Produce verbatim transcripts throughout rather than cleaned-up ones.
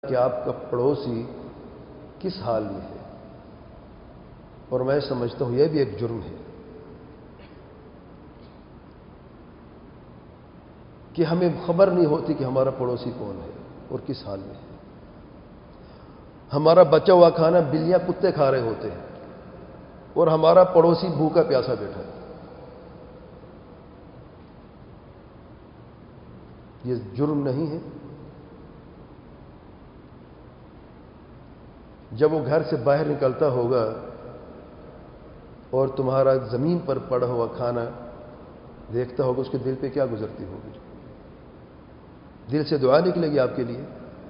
کہ آپ کا پڑوسی کس حال میں ہے، اور میں سمجھتا ہوں یہ بھی ایک جرم ہے کہ ہمیں خبر نہیں ہوتی کہ ہمارا پڑوسی کون ہے اور کس حال میں ہے۔ ہمارا بچا ہوا کھانا بلیاں کتے کھا رہے ہوتے ہیں اور ہمارا پڑوسی بھوکا پیاسا بیٹھا ہے۔ یہ جرم نہیں ہے؟ جب وہ گھر سے باہر نکلتا ہوگا اور تمہارا زمین پر پڑا ہوا کھانا دیکھتا ہوگا، اس کے دل پہ کیا گزرتی ہوگی؟ دل سے دعا نکلے گی آپ کے لیے؟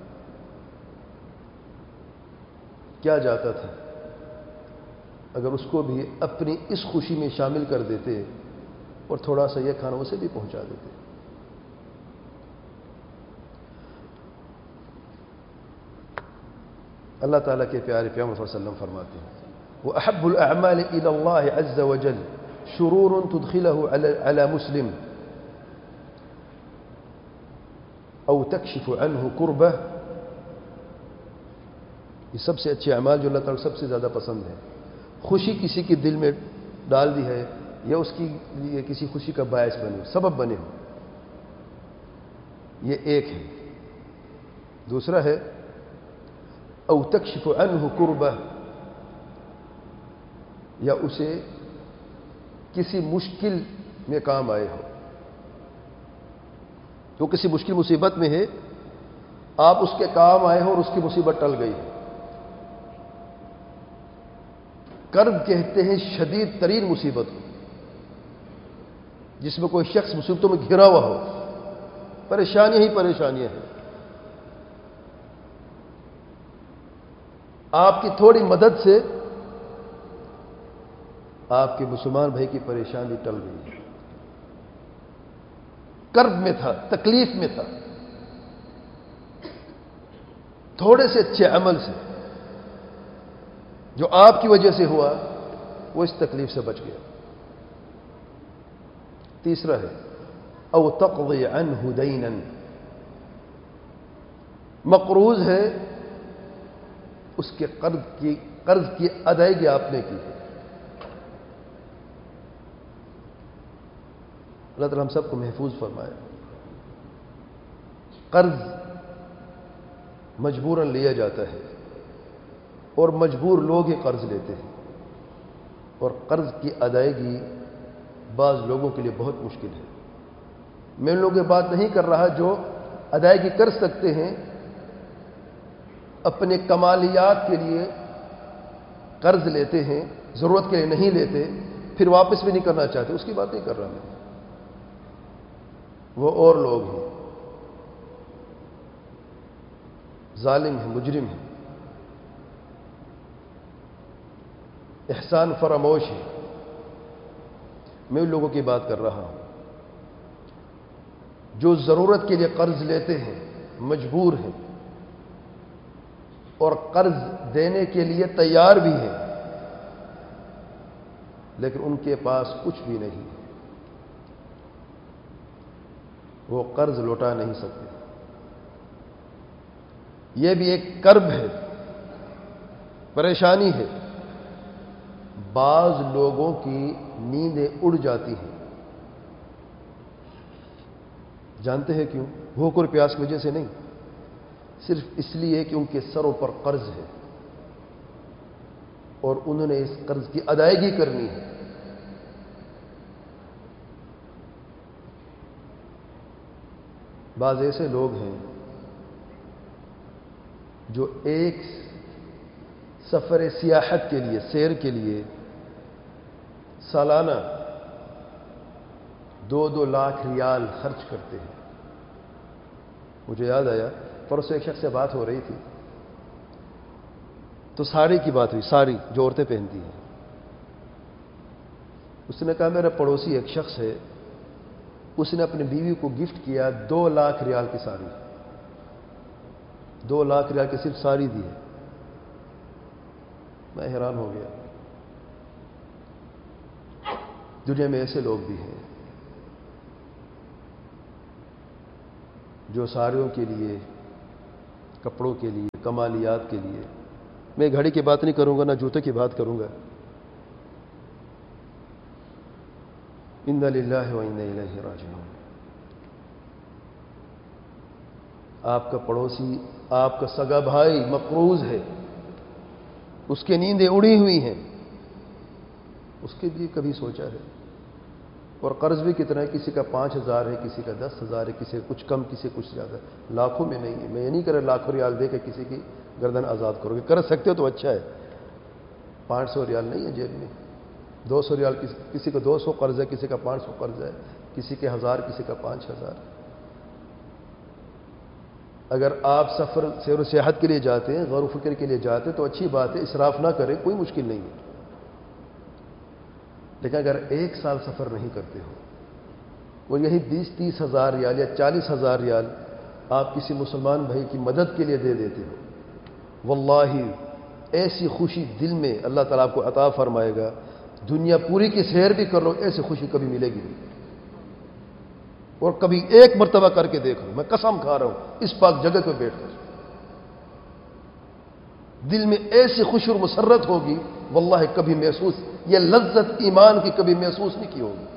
کیا جاتا تھا اگر اس کو بھی اپنی اس خوشی میں شامل کر دیتے اور تھوڑا سا یہ کھانا اسے بھی پہنچا دیتے۔ اللہ تعالیٰ کے پیارے پیغمبر صلی اللہ علیہ وسلم فرماتے ہیں وَأَحَبُّ الْأَعْمَالِ إِلَى اللَّهِ عَزَّ وَجَلَّ شُرُورٌ تُدْخِلَهُ عَلَى مُسْلِمٍ أو تَكْشِفُ عَنْهُ كُرْبَهُ۔ یہ سب سے اچھے اعمال جو اللہ تعالیٰ سب سے زیادہ پسند ہے، خوشی کسی کے دل میں ڈال دی ہے یا اس کی لیے کسی خوشی کا باعث بنے ہو، سبب بنے ہو، یہ ایک ہے۔ دوسرا ہے او تکشف عنہ کربہ، یا اسے کسی مشکل میں کام آئے ہو، تو کسی مشکل مصیبت میں ہے، آپ اس کے کام آئے ہو اور اس کی مصیبت ٹل گئی ہے۔ کرب کہتے ہیں شدید ترین مصیبت کو، جس میں کوئی شخص مصیبتوں میں گھرا ہوا ہو، پریشانیاں ہی پریشانیاں ہیں، آپ کی تھوڑی مدد سے آپ کے مسلمان بھائی کی پریشانی ٹل گئی ہے۔ کرب میں تھا، تکلیف میں تھا، تھوڑے سے اچھے عمل سے جو آپ کی وجہ سے ہوا وہ اس تکلیف سے بچ گیا۔ تیسرا ہے او تقضی عنہ دینا، مقروض ہے، اس کے قرض کی قرض کی ادائیگی آپ نے کی ہے۔ اللہ تعالیٰ ہم سب کو محفوظ فرمائے۔ قرض مجبوراً لیا جاتا ہے اور مجبور لوگ ہی قرض لیتے ہیں، اور قرض کی ادائیگی بعض لوگوں کے لیے بہت مشکل ہے۔ میں ان لوگوں کی بات نہیں کر رہا جو ادائیگی کر سکتے ہیں، اپنے کمالیات کے لیے قرض لیتے ہیں، ضرورت کے لیے نہیں لیتے، پھر واپس بھی نہیں کرنا چاہتے، اس کی بات نہیں کر رہا میں، وہ اور لوگ ہیں، ظالم ہیں، مجرم ہیں، احسان فراموش ہے، میں ان لوگوں کی بات کر رہا ہوں جو ضرورت کے لیے قرض لیتے ہیں، مجبور ہیں اور قرض دینے کے لیے تیار بھی ہیں، لیکن ان کے پاس کچھ بھی نہیں، وہ قرض لوٹا نہیں سکتے۔ یہ بھی ایک کرب ہے، پریشانی ہے۔ بعض لوگوں کی نیندیں اڑ جاتی ہیں، جانتے ہیں کیوں؟ بھوک اور پیاس کی وجہ سے نہیں، صرف اس لیے کہ ان کے سروں پر قرض ہے اور انہوں نے اس قرض کی ادائیگی کرنی ہے۔ بعض ایسے لوگ ہیں جو ایک سفر سیاحت کے لیے، سیر کے لیے سالانہ دو دو لاکھ ریال خرچ کرتے ہیں۔ مجھے یاد آیا، پرسوں ایک شخص سے بات ہو رہی تھی تو ساڑی کی بات ہوئی، ساڑی جو عورتیں پہنتی ہیں۔ اس نے کہا میرا پڑوسی ایک شخص ہے، اس نے اپنی بیوی کو گفٹ کیا دو لاکھ ریال کی ساڑی، دو لاکھ ریال کی صرف ساڑی دی ہے۔ میں حیران ہو گیا۔ دنیا میں ایسے لوگ بھی ہیں جو ساڑیوں کے لیے کپڑوں کے لیے، کمالیات کے لیے. میں گھڑی کی بات نہیں کروں گا، نہ جوتے کی بات کروں گا. انا للہ و انا الیہ راجعون. آپ کا پڑوسی، آپ کا سگا بھائی مقروض ہے، اس کی نیندیں اڑی ہوئی ہیں، اس کے لیے کبھی سوچا ہے؟ اور قرض بھی کتنا ہے، کسی کا پانچ ہزار ہے، کسی کا دس ہزار ہے، کسی کچھ کم، کسی کچھ زیادہ، لاکھوں میں نہیں ہے. میں یہ نہیں کر رہا لاکھوں ریال دے کے کسی کی گردن آزاد کرو گے، کر سکتے ہو تو اچھا ہے. پانچ سو ریال نہیں ہے جیب میں، دو سو ریال، کسی کا دو سو قرض ہے، کسی کا پانچ سو قرض ہے، کسی کے ہزار، کسی کا پانچ ہزار. اگر آپ سفر سیر و سیاحت کے لیے جاتے ہیں، غور و فکر کے لیے جاتے ہیں تو اچھی بات ہے، اسراف نہ کریں، کوئی مشکل نہیں ہے. لیکن اگر ایک سال سفر نہیں کرتے ہو اور یہی بیس تیس ہزار ریال یا چالیس ہزار ریال آپ کسی مسلمان بھائی کی مدد کے لیے دے دیتے ہو، واللہ ایسی خوشی دل میں اللہ تعالیٰ آپ کو عطا فرمائے گا، دنیا پوری کی سیر بھی کر لو ایسی خوشی کبھی ملے گی نہیں. اور کبھی ایک مرتبہ کر کے دیکھ لو، میں قسم کھا رہا ہوں اس پاک جگہ پہ بیٹھ کر، دل میں ایسی خوشی اور مسرت ہوگی، واللہ کبھی محسوس، یہ لذت ایمان کی کبھی محسوس نہیں کی ہوگی.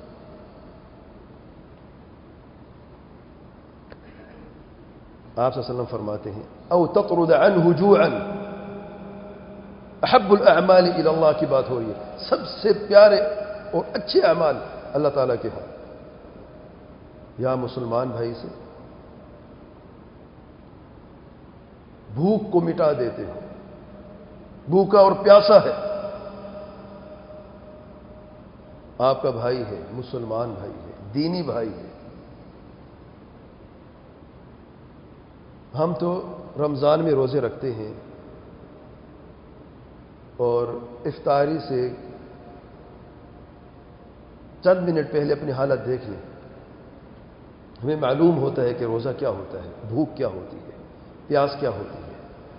آپ صلی اللہ علیہ وسلم فرماتے ہیں او تطرد عنہ جوعا احب الاعمال الى اللہ کی بات ہو رہی ہے، سب سے پیارے اور اچھے اعمال اللہ تعالیٰ کے ہاں. یا مسلمان بھائی سے بھوک کو مٹا دیتے ہو، بھوکا اور پیاسا ہے، آپ کا بھائی ہے، مسلمان بھائی ہے، دینی بھائی ہے. ہم تو رمضان میں روزے رکھتے ہیں اور افطاری سے چند منٹ پہلے اپنی حالت دیکھ لیں، ہمیں معلوم ہوتا ہے کہ روزہ کیا ہوتا ہے، بھوک کیا ہوتی ہے، پیاس کیا ہوتی ہے.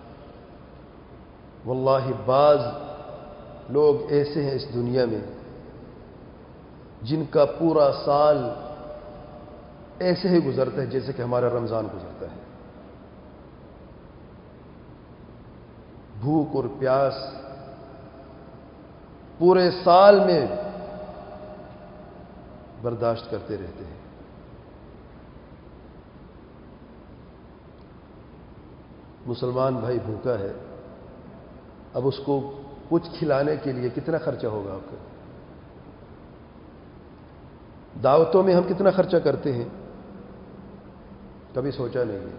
واللہ بعض لوگ ایسے ہیں اس دنیا میں جن کا پورا سال ایسے ہی گزرتا ہے جیسے کہ ہمارا رمضان گزرتا ہے. بھوک اور پیاس پورے سال میں برداشت کرتے رہتے ہیں. مسلمان بھائی بھوکا ہے، اب اس کو کچھ کھلانے کے لیے کتنا خرچہ ہوگا آپ کا؟ دعوتوں میں ہم کتنا خرچہ کرتے ہیں، کبھی سوچا نہیں ہے.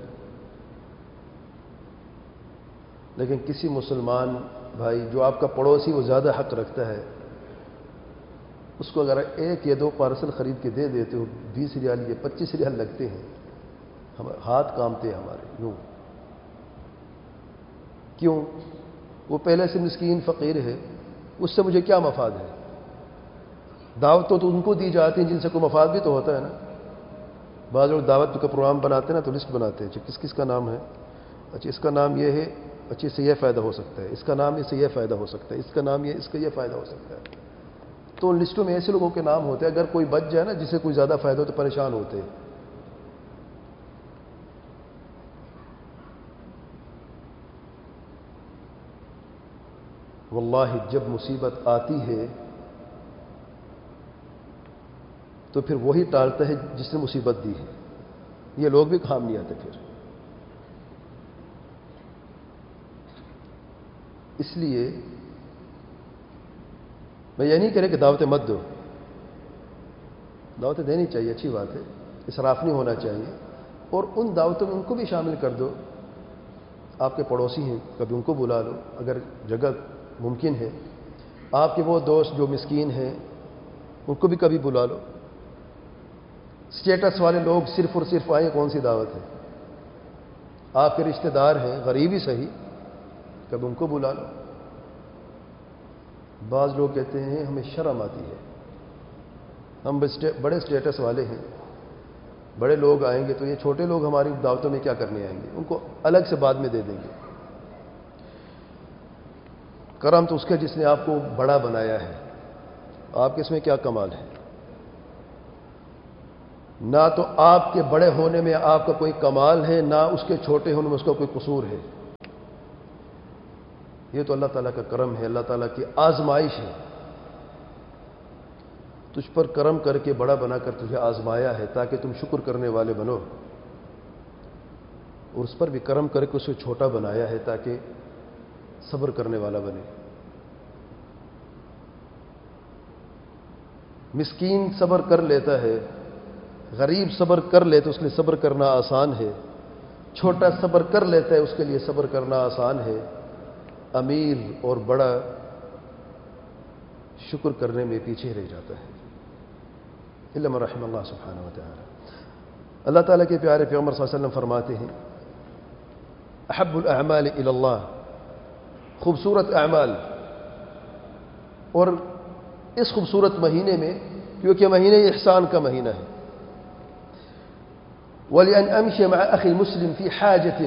لیکن کسی مسلمان بھائی جو آپ کا پڑوسی وہ زیادہ حق رکھتا ہے، اس کو اگر ایک یا دو پارسل خرید کے دے دیتے ہو، بیس ریال یا پچیس ریال لگتے ہیں، ہم ہاتھ کامتے ہیں ہمارے. یوں کیوں؟ وہ پہلے سے مسکین فقیر ہے، اس سے مجھے کیا مفاد ہے؟ دعوت تو ان کو دی جاتی ہیں جن سے کوئی مفاد بھی تو ہوتا ہے نا. بعض لوگ دعوت کا پروگرام بناتے ہیں نا تو لسٹ بناتے ہیں، کس کس کا نام ہے، اچھا اس کا نام یہ ہے، اچھا اس سے یہ فائدہ ہو سکتا ہے، اس کا نام اس سے یہ فائدہ ہو سکتا ہے، اس کا نام یہ، اس کا یہ فائدہ ہو سکتا ہے. تو ان لسٹوں میں ایسے لوگوں کے نام ہوتے ہیں، اگر کوئی بچ جائے نا جسے کوئی زیادہ فائدہ ہو تو پریشان ہوتے ہیں. واللہ جب مصیبت آتی ہے تو پھر وہی ٹالتا ہے جس نے مصیبت دی ہے، یہ لوگ بھی کام نہیں آتے پھر. اس لیے میں یہ نہیں کہہ رہا کہ دعوتیں مت دو، دعوتیں دینی چاہیے، اچھی بات ہے، اسراف نہیں ہونا چاہیے. اور ان دعوتوں میں ان کو بھی شامل کر دو. آپ کے پڑوسی ہیں، کبھی ان کو بلا لو اگر جگہ ممکن ہے. آپ کے وہ دوست جو مسکین ہیں ان کو بھی کبھی بلا لو. اسٹیٹس والے لوگ صرف اور صرف آئیں، کون سی دعوت ہے؟ آپ کے رشتہ دار ہیں، غریب ہی صحیح، کبھی ان کو بلا لو. بعض لوگ کہتے ہیں ہمیں شرم آتی ہے، ہم بڑے اسٹیٹس والے ہیں، بڑے لوگ آئیں گے تو یہ چھوٹے لوگ ہماری دعوتوں میں کیا کرنے آئیں گے، ان کو الگ سے بعد میں دے دیں گے. کرم تو اس کا جس نے آپ کو بڑا بنایا ہے، آپ کے اس میں کیا کمال ہے؟ نہ تو آپ کے بڑے ہونے میں آپ کا کوئی کمال ہے، نہ اس کے چھوٹے ہونے میں اس کا کوئی قصور ہے۔ یہ تو اللہ تعالیٰ کا کرم ہے، اللہ تعالیٰ کی آزمائش ہے۔ تجھ پر کرم کر کے بڑا بنا کر تجھے آزمایا ہے تاکہ تم شکر کرنے والے بنو، اور اس پر بھی کرم کر کے اسے چھوٹا بنایا ہے تاکہ صبر کرنے والا بنے۔ مسکین صبر کر لیتا ہے، غریب صبر کر لے تو اس کے لیے صبر کرنا آسان ہے، چھوٹا صبر کر لیتا ہے اس کے لیے صبر کرنا آسان ہے، امیر اور بڑا شکر کرنے میں پیچھے رہ جاتا ہے۔ الا من رحم اللہ سبحانہ و تعالی۔ اللہ تعالیٰ کے پیارے پیغمبر صلی اللہ علیہ وسلم فرماتے ہیں احب الاعمال الی اللہ، خوبصورت اعمال، اور اس خوبصورت مہینے میں، کیونکہ مہینے احسان کا مہینہ ہے، وَلِأَنْ أَمْشِيَ مَعَ أَخِي الْمُسْلِمِ فِي حَاجَةٍ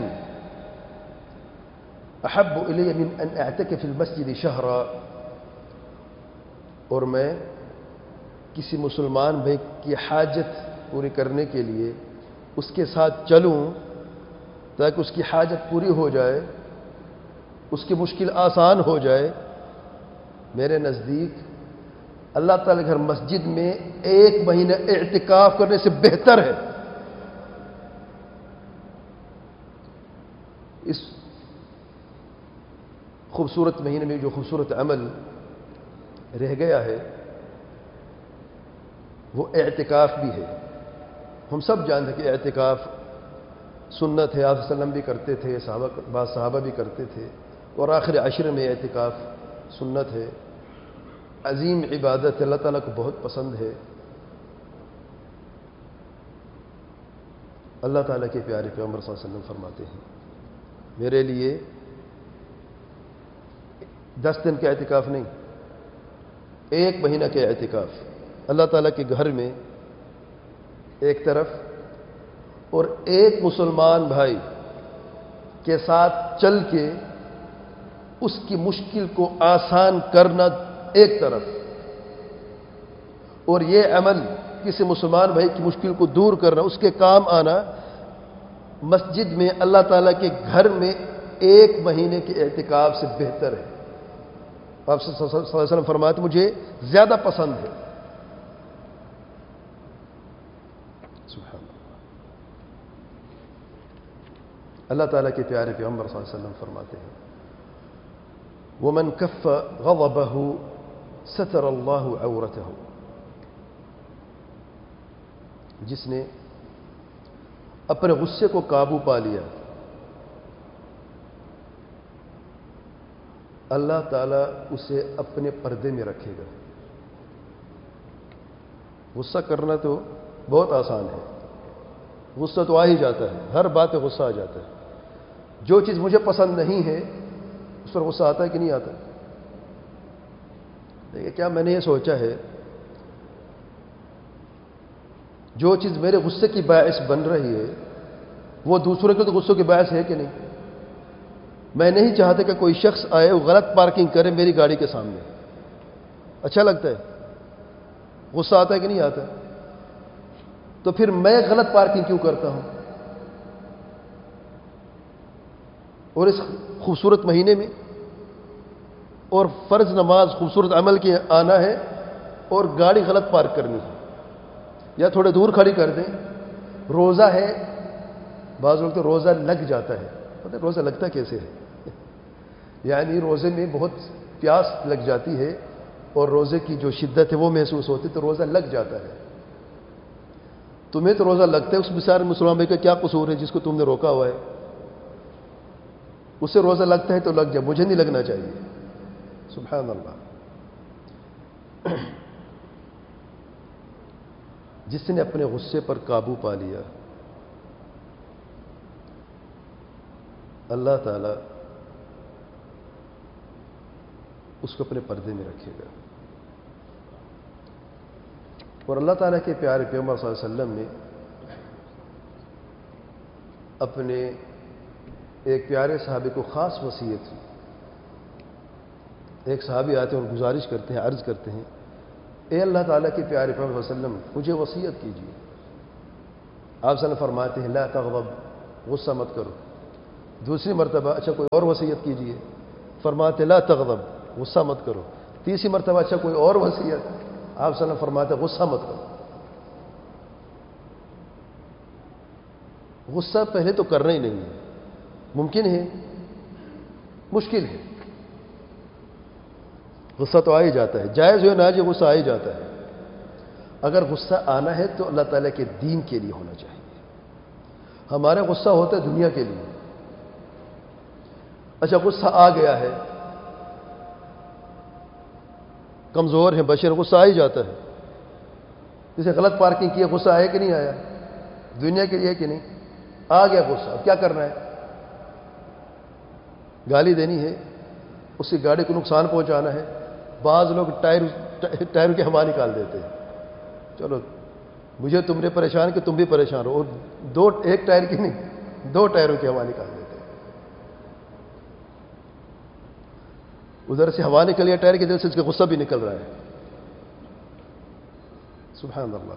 أَحَبُّ إِلَيَّ مِنْ أَنْ أَعْتَكِفَ فِي الْمَسْجِدِ شَهْرًا، اور میں کسی مسلمان بھائی کی حاجت پوری کرنے کے لیے اس کے ساتھ چلوں تاکہ اس کی حاجت پوری ہو جائے، اس کی مشکل آسان ہو جائے، میرے نزدیک اللہ تعالی کے گھر مسجد میں ایک مہینہ اعتکاف کرنے سے بہتر ہے۔ اس خوبصورت مہینے میں جو خوبصورت عمل رہ گیا ہے وہ اعتکاف بھی ہے۔ ہم سب جانتے ہیں کہ اعتکاف سنت ہے، آپ صلی اللہ علیہ وسلم بھی کرتے تھے، صحابہ بعض صحابہ بھی کرتے تھے، اور آخر عشر میں اعتکاف سنت ہے، عظیم عبادت ہے، اللہ تعالیٰ کو بہت پسند ہے۔ اللہ تعالیٰ کے پیارے پیغمبر صلی اللہ علیہ وسلم فرماتے ہیں میرے لیے دس دن کا اعتکاف نہیں، ایک مہینہ کے اعتکاف اللہ تعالیٰ کے گھر میں ایک طرف، اور ایک مسلمان بھائی کے ساتھ چل کے اس کی مشکل کو آسان کرنا ایک طرف، اور یہ عمل کسی مسلمان بھائی کی مشکل کو دور کرنا، اس کے کام آنا، مسجد میں اللہ تعالیٰ کے گھر میں ایک مہینے کے اعتکاف سے بہتر ہے۔ آپ صلی اللہ علیہ وسلم فرماتے مجھے زیادہ پسند ہے۔ سبحان اللہ۔ اللہ تعالیٰ کے پیارے پیغمبر صلی اللہ علیہ وسلم فرماتے ہیں وَمَنْ كَفَّ غَضَبَهُ سَتَرَ اللَّهُ عَوْرَتَهُ، جس نے اپنے غصے کو قابو پا لیا اللہ تعالیٰ اسے اپنے پردے میں رکھے گا۔ غصہ کرنا تو بہت آسان ہے، غصہ تو آ ہی جاتا ہے، ہر بات پہ غصہ آ جاتا ہے۔ جو چیز مجھے پسند نہیں ہے اس پر غصہ آتا ہے کہ نہیں آتا؟ دیکھیے کیا میں نے یہ سوچا ہے جو چیز میرے غصے کی باعث بن رہی ہے وہ دوسرے کے تو غصے کی باعث ہے کہ نہیں؟ میں نہیں چاہتا کہ کوئی شخص آئے وہ غلط پارکنگ کرے میری گاڑی کے سامنے، اچھا لگتا ہے؟ غصہ آتا ہے کہ نہیں آتا؟ تو پھر میں غلط پارکنگ کیوں کرتا ہوں؟ اور اس خوبصورت مہینے میں اور فرض نماز خوبصورت عمل کے آنا ہے اور گاڑی غلط پارک کرنی ہے، یا تھوڑے دور کھڑی کر دیں۔ روزہ ہے، بعض لوگ تو روزہ لگ جاتا ہے، پتہ ہے روزہ لگتا کیسے ہے؟ یعنی روزے میں بہت پیاس لگ جاتی ہے اور روزے کی جو شدت ہے وہ محسوس ہوتی ہے تو روزہ لگ جاتا ہے۔ تمہیں تو روزہ لگتا ہے، اس بیچارے مسلمان بھائی کا کیا قصور ہے جس کو تم نے روکا ہوا ہے؟ اسے روزہ لگتا ہے تو لگ جائے، مجھے نہیں لگنا چاہیے۔ سبحان اللہ۔ جس نے اپنے غصے پر قابو پا لیا اللہ تعالی اس کو اپنے پردے میں رکھے گا۔ اور اللہ تعالیٰ کے پیارے پیغمبر صلی اللہ علیہ وسلم نے اپنے ایک پیارے صحابی کو خاص وصیت کی۔ ایک صحابی آتے ہیں اور گزارش کرتے ہیں، عرض کرتے ہیں اے اللہ تعالیٰ کے پیارے پیغمبر صلی اللہ علیہ وسلم مجھے وصیت کیجیے۔ آپ صلی اللہ علیہ وسلم فرماتے ہیں لا تغضب، غصہ مت کرو. دوسری مرتبہ اچھا کوئی اور وصیت کیجئے، فرماتے لا تغضب، غصہ مت کرو. تیسری مرتبہ اچھا کوئی اور وصیت، آپ صلی اللہ علیہ وسلم فرماتے غصہ مت کرو. غصہ پہلے تو کرنا ہی نہیں ہے، ممکن ہے، مشکل ہے. غصہ تو آ ہی جاتا ہے، جائز ہو نہ جو غصہ آ ہی جاتا ہے. اگر غصہ آنا ہے تو اللہ تعالیٰ کے دین کے لیے ہونا چاہیے. ہمارے غصہ ہوتا ہے دنیا کے لیے. اچھا غصہ آ گیا ہے، کمزور ہیں بشر، غصہ آ ہی جاتا ہے. جسے غلط پارکنگ کی، غصہ آیا کہ نہیں آیا؟ دنیا کے لیے کہ نہیں؟ آ گیا غصہ، اب کیا کرنا ہے؟ گالی دینی ہے، اس کی گاڑی کو نقصان پہنچانا ہے. بعض لوگ ٹائر ٹائر کی ہوا نکال دیتے ہیں. چلو مجھے تم نے پریشان کہ تم بھی پریشان ہو، اور دو ایک ٹائر کی نہیں، دو ٹائروں کی ہوا نکال دیتے ہیں. ادھر سے ہوا نکل گیا ٹائر کی، ادھر سے اس کا غصہ بھی نکل رہا ہے. سبحان اللہ.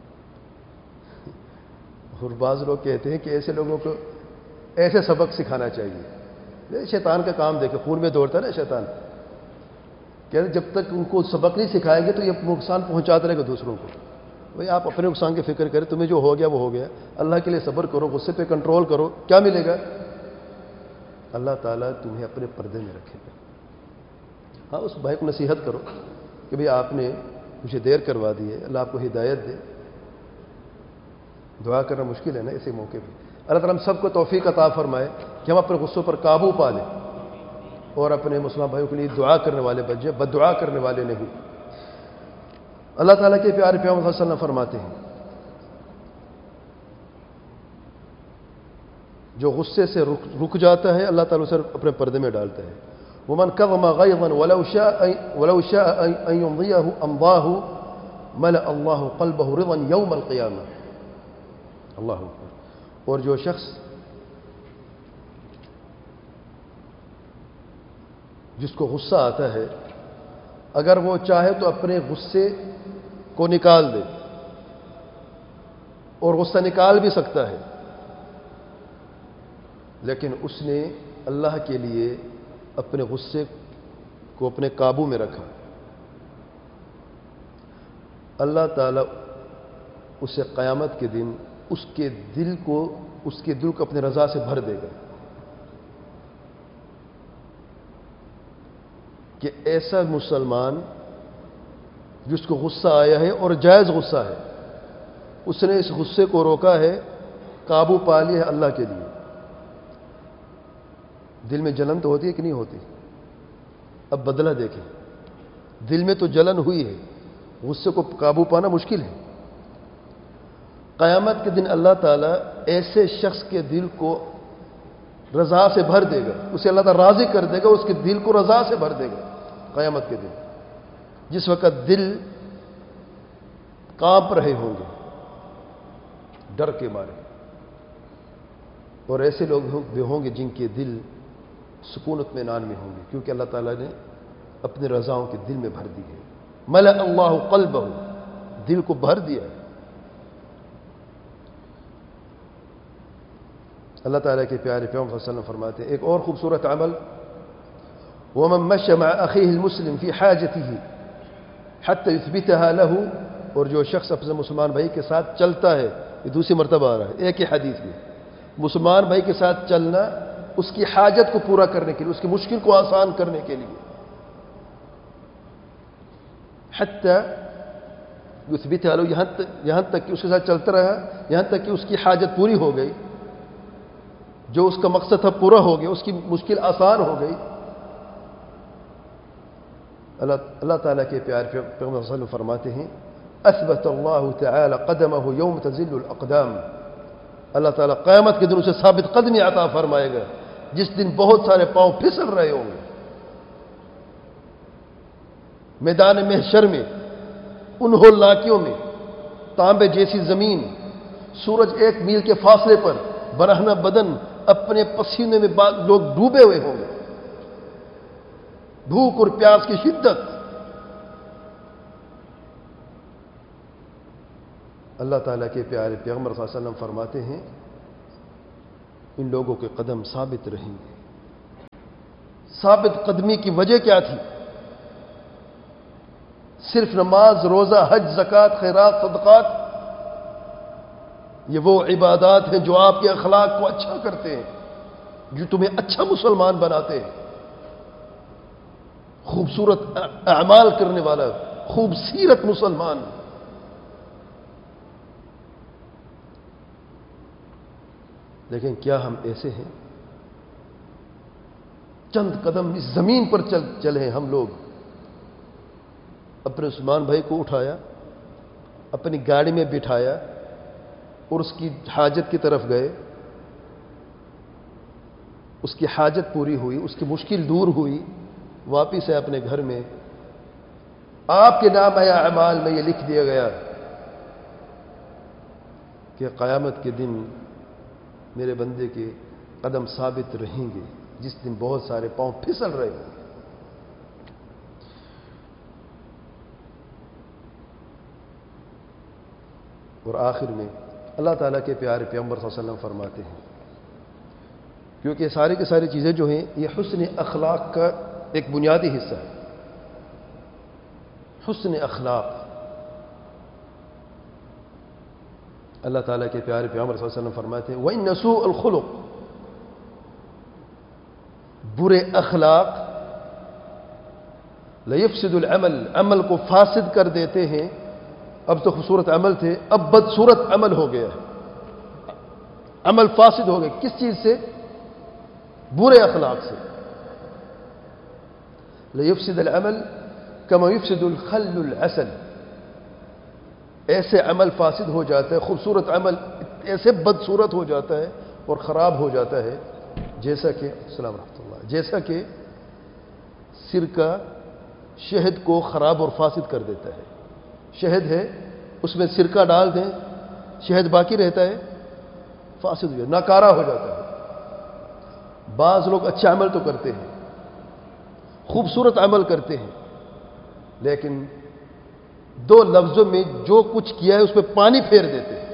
اور بعض لوگ کہتے ہیں کہ ایسے لوگوں کو ایسے سبق سکھانا چاہیے. شیطان کا کام دیکھے، خون میں دوڑتا ہے نا شیطان. کہ جب تک ان کو سبق نہیں سکھائیں گے تو یہ نقصان پہنچاتا رہے گا دوسروں کو. بھائی آپ اپنے نقصان کی فکر کریں، تمہیں جو ہو گیا وہ ہو گیا. اللہ کے لیے صبر کرو، غصے پہ کنٹرول کرو. کیا ملے گا؟ اللہ تعالیٰ تمہیں اپنے پردے میں رکھے گا. ہاں اس بھائی کو نصیحت کرو کہ بھئی آپ نے مجھے دیر کروا دی ہے، اللہ آپ کو ہدایت دے. دعا کرنا مشکل ہے نا ایسے موقع پہ. اللہ تعالیٰ ہم سب کو توفیق عطا فرمائے کہ ہم اپنے غصوں پر قابو پا لیں اور اپنے مسلمان بھائیوں کے لیے دعا کرنے والے بن جائیں، بد دعا کرنے والے نہیں. اللہ تعالیٰ کے پیارے پیغمبر صلی اللہ علیہ وسلم فرماتے ہیں جو غصے سے رک, رک جاتا ہے اللہ تعالیٰ اسے اپنے پردے میں ڈالتا ہے. ومن كظم غيظا ولو شاء ولو شاء ان يمضيه امضاه ملأ الله قلبه رضا يوم القيامه. اللہ اکبر. اور جو شخص جس کو غصہ آتا ہے اگر وہ چاہے تو اپنے غصے کو نکال دے، اور غصہ نکال بھی سکتا ہے، لیکن اس نے اللہ کے لیے اپنے غصے کو اپنے قابو میں رکھا، اللہ تعالیٰ اسے قیامت کے دن اس کے دل کو اس کے دل کو اپنے رضا سے بھر دے گا. کہ ایسا مسلمان جس کو غصہ آیا ہے اور جائز غصہ ہے، اس نے اس غصے کو روکا ہے، قابو پا لیا ہے اللہ کے لیے. دل میں جلن تو ہوتی ہے کہ نہیں ہوتی؟ اب بدلہ دیکھیں. دل میں تو جلن ہوئی ہے، غصے کو قابو پانا مشکل ہے. قیامت کے دن اللہ تعالیٰ ایسے شخص کے دل کو رضا سے بھر دے گا، اسے اللہ تعالیٰ راضی کر دے گا، اس کے دل کو رضا سے بھر دے گا قیامت کے دن، جس وقت دل کانپ رہے ہوں گے ڈر کے مارے. اور ایسے لوگ بھی ہوں گے جن کے دل سکون اطمینان میں ہوں گے، کیونکہ اللہ تعالیٰ نے اپنے رضاؤں کے دل میں بھر دی ہے. ملأ اللہ قلبہ، دل کو بھر دیا ہے. اللہ تعالیٰ کے پیارے پیغمبر صلی اللہ علیہ وسلم فرماتے ہیں ایک اور خوبصورت عمل، ومن مشى مع اخيه المسلم في حاجته حتى يثبتها له، اور جو شخص اپنے مسلمان بھائی کے ساتھ چلتا ہے، یہ دوسری مرتبہ آ رہا ہے ایک ہی حدیث میں، مسلمان بھائی کے ساتھ چلنا اس کی حاجت کو پورا کرنے کے لیے، اس کی مشکل کو آسان کرنے کے لیے. حتی یثبتها له، یہاں تک یہاں تک کہ اس کے ساتھ چلتا رہا، یہاں تک کہ اس کی حاجت پوری ہو گئی، جو اس کا مقصد تھا پورا ہو گیا، اس کی مشکل آسان ہو گئی. اللہ اللہ تعالیٰ کے پیارے پیغمبر صلی اللہ علیہ وسلم فرماتے ہیں اثبت اللہ تعالی قدمہ یوم تزل الاقدام، اللہ تعالیٰ قیامت کے دن اسے ثابت قدمی عطا فرمائے گا جس دن بہت سارے پاؤں پھسل رہے ہوں گے. میدان محشر میں ان ہولناکیوں میں تانبے جیسی زمین، سورج ایک میل کے فاصلے پر، برہنہ بدن اپنے پسینے میں لوگ ڈوبے ہوئے ہوں گے، بھوک اور پیاس کی شدت. اللہ تعالیٰ کے پیارے پیغمبر صلی اللہ علیہ وسلم فرماتے ہیں ان لوگوں کے قدم ثابت رہیں گے. ثابت قدمی کی وجہ کیا تھی؟ صرف نماز، روزہ، حج، زکوٰۃ، خیرات، صدقات، یہ وہ عبادات ہیں جو آپ کے اخلاق کو اچھا کرتے ہیں، جو تمہیں اچھا مسلمان بناتے ہیں، خوبصورت اعمال کرنے والا، خوبصورت مسلمان. لیکن کیا ہم ایسے ہیں؟ چند قدم اس زمین پر چل چلے ہم لوگ. اپنے عثمان بھائی کو اٹھایا، اپنی گاڑی میں بٹھایا اور اس کی حاجت کی طرف گئے. اس کی حاجت پوری ہوئی، اس کی مشکل دور ہوئی، واپس ہے اپنے گھر میں. آپ کے نام آیا اعمال میں یہ لکھ دیا گیا کہ قیامت کے دن میرے بندے کے قدم ثابت رہیں گے، جس دن بہت سارے پاؤں پھسل رہے ہوں گے. اور آخر میں اللہ تعالیٰ کے پیارے پیغمبر صلی اللہ علیہ وسلم فرماتے ہیں، کیونکہ ساری کی ساری چیزیں جو ہیں یہ حسن اخلاق کا ایک بنیادی حصہ ہے. حسن اخلاق. اللہ تعالیٰ کے پیارے پیغمبر صلی اللہ علیہ وسلم فرماتے ہیں وَإِنَّ سُوءَ الْخُلُقِ، برے اخلاق لَيُفْسِدُ الْعَمَلِ، عمل کو فاسد کر دیتے ہیں. اب تو خوبصورت عمل تھے، اب بدصورت عمل ہو گیا ہے، عمل فاسد ہو گیا. کس چیز سے؟ برے اخلاق سے. لَيُفْسِدُ الْعَمَلِ كَمَا يُفْسِدُ الْخَلُّ الْعَسَلَ، ایسے عمل فاسد ہو جاتا ہے، خوبصورت عمل ایسے بدصورت ہو جاتا ہے اور خراب ہو جاتا ہے جیسا کہ السلام رحمۃ اللہ جیسا کہ سرکہ شہد کو خراب اور فاسد کر دیتا ہے. شہد ہے، اس میں سرکہ ڈال دیں، شہد باقی رہتا ہے، فاسد ہو جاتا ہے، ناکارہ ہو جاتا ہے. بعض لوگ اچھا عمل تو کرتے ہیں، خوبصورت عمل کرتے ہیں، لیکن دو لفظوں میں جو کچھ کیا ہے اس پہ پانی پھیر دیتے ہیں،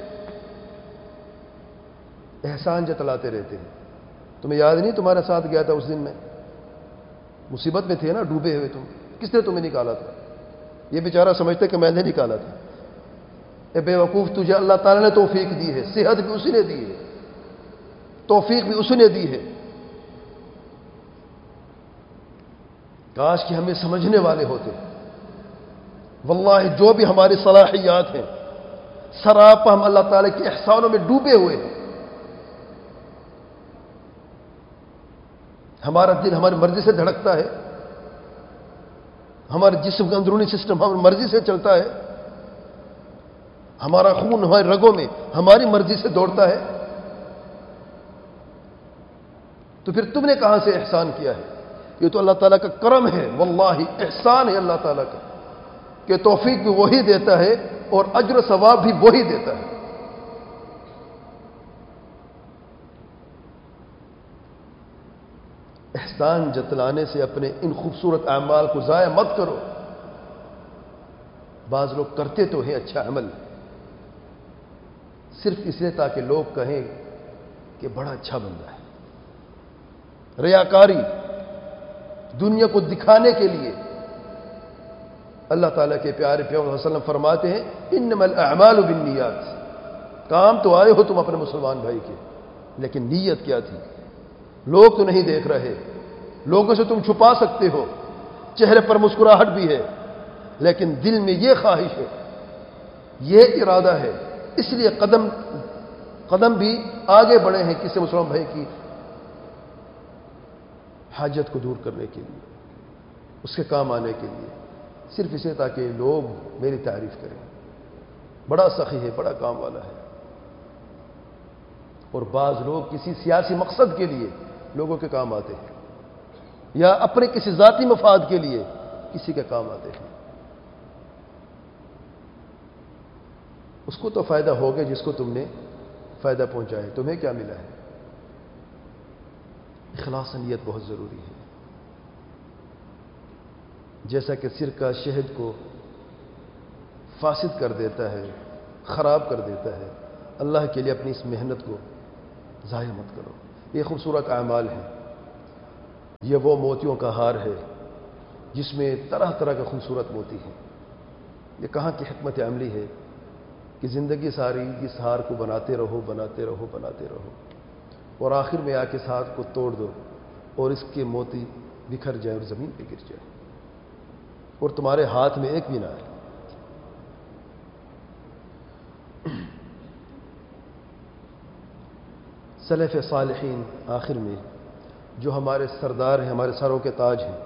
احسان جتلاتے رہتے ہیں. تمہیں یاد نہیں تمہارے ساتھ گیا تھا اس دن میں، مصیبت میں تھے نا، ڈوبے ہوئے تم، کس نے تمہیں نکالا تھا؟ یہ بیچارہ سمجھتے کہ میں نے نکالا تھا. اے بے وقوف، تجھے اللہ تعالیٰ نے توفیق دی ہے، صحت بھی اسی نے دی ہے، توفیق بھی اسی نے دی ہے. کاش کہ ہمیں سمجھنے والے ہوتے. واللہ جو بھی ہماری صلاحیات ہیں سراپا ہم اللہ تعالیٰ کے احسانوں میں ڈوبے ہوئے ہیں. ہمارا دل ہماری مرضی سے دھڑکتا ہے، ہمارے جسم کا اندرونی سسٹم ہماری مرضی سے چلتا ہے، ہمارا خون ہمارے رگوں میں ہماری مرضی سے دوڑتا ہے. تو پھر تم نے کہاں سے احسان کیا ہے؟ یہ تو اللہ تعالیٰ کا کرم ہے، واللہ احسان ہے اللہ تعالیٰ کا کہ توفیق بھی وہی دیتا ہے اور اجر و ثواب بھی وہی دیتا ہے. احسان جتلانے سے اپنے ان خوبصورت اعمال کو ضائع مت کرو. بعض لوگ کرتے تو ہیں اچھا عمل صرف اس لیے تاکہ لوگ کہیں کہ بڑا اچھا بندہ ہے. ریاکاری، دنیا کو دکھانے کے لیے. اللہ تعالیٰ کے پیارے پیغمبر صلی اللہ علیہ وسلم فرماتے ہیں انما الاعمال بالنیات. کام تو آئے ہو تم اپنے مسلمان بھائی کے، لیکن نیت کیا تھی؟ لوگ تو نہیں دیکھ رہے، لوگوں سے تم چھپا سکتے ہو، چہرے پر مسکراہٹ بھی ہے، لیکن دل میں یہ خواہش ہے، یہ ارادہ ہے. اس لیے قدم قدم بھی آگے بڑھے ہیں کسی مسلمان بھائی کی حاجت کو دور کرنے کے لیے، اس کے کام آنے کے لیے، صرف اسے تاکہ لوگ میری تعریف کریں. بڑا سخی ہے، بڑا کام والا ہے. اور بعض لوگ کسی سیاسی مقصد کے لیے لوگوں کے کام آتے ہیں، یا اپنے کسی ذاتی مفاد کے لیے کسی کے کام آتے ہیں. اس کو تو فائدہ ہوگا جس کو تم نے فائدہ پہنچایا، تمہیں کیا ملا ہے؟ اخلاص نیت بہت ضروری ہے. جیسا کہ سرکہ شہد کو فاسد کر دیتا ہے، خراب کر دیتا ہے۔ اللہ کے لیے اپنی اس محنت کو ضائع مت کرو۔ یہ خوبصورت اعمال ہیں، یہ وہ موتیوں کا ہار ہے جس میں طرح طرح کا خوبصورت موتی ہیں۔ یہ کہاں کی حکمت عملی ہے کہ زندگی ساری اس ہار کو بناتے رہو بناتے رہو بناتے رہو اور آخر میں آ کے اس ہار کو توڑ دو اور اس کے موتی بکھر جائے اور زمین پہ گر جائے اور تمہارے ہاتھ میں ایک بھی نہ آئے۔ سلف صالحین آخر میں جو ہمارے سردار ہیں، ہمارے سروں کے تاج ہیں،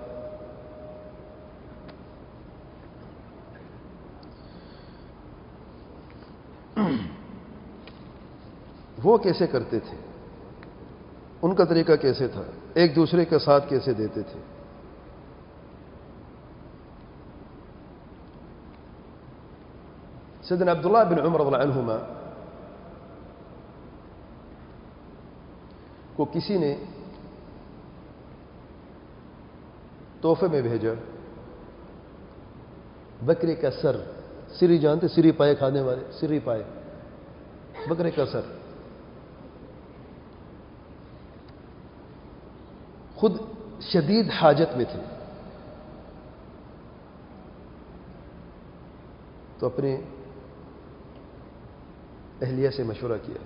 وہ کیسے کرتے تھے؟ ان کا طریقہ کیسے تھا؟ ایک دوسرے کا ساتھ کیسے دیتے تھے؟ سیدنا عبداللہ بن عمر رضی اللہ عنہما کو کسی نے تحفے میں بھیجا بکرے کا سر، سری جانتے، سری پائے کھانے والے، سری پائے، بکرے کا سر۔ خود شدید حاجت میں تھے تو اپنے اہلیہ سے مشورہ کیا۔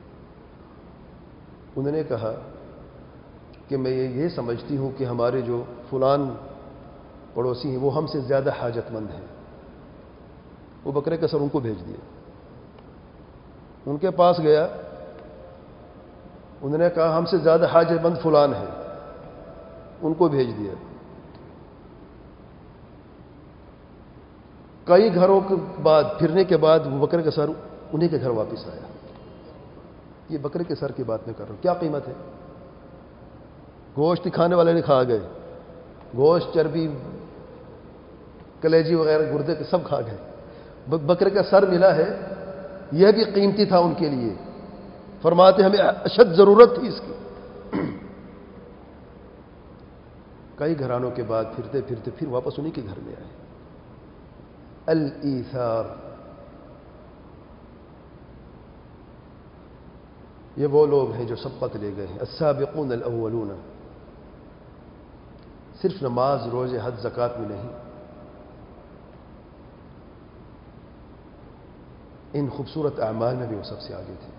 انہوں نے کہا کہ میں یہ سمجھتی ہوں کہ ہمارے جو فلان پڑوسی ہیں وہ ہم سے زیادہ حاجت مند ہیں، وہ بکرے کا سر ان کو بھیج دیا۔ ان کے پاس گیا، انہوں نے کہا ہم سے زیادہ حاجت مند فلان ہے، ان کو بھیج دیا۔ کئی گھروں کے بعد پھرنے کے بعد وہ بکرے کا سر انہیں کے گھر واپس آیا۔ یہ بکرے کے سر کی بات میں کر رہا ہوں، کیا قیمت ہے؟ گوشت کھانے والے نے کھا گئے، گوشت، چربی، کلیجی وغیرہ گردے کے سب کھا گئے، بکرے کا سر ملا ہے، یہ بھی قیمتی تھا ان کے لیے۔ فرماتے ہمیں اشد ضرورت تھی اس کی۔ کئی گھرانوں کے بعد پھرتے پھرتے پھر واپس انہی کے گھر میں آئے۔ الایثار، یہ وہ لوگ ہیں جو سبقت لے گئے ہیں۔ السابقون الاولون، صرف نماز، روزے، حج، زکوٰۃ میں نہیں، ان خوبصورت اعمال میں بھی وہ سب سے آگے تھے۔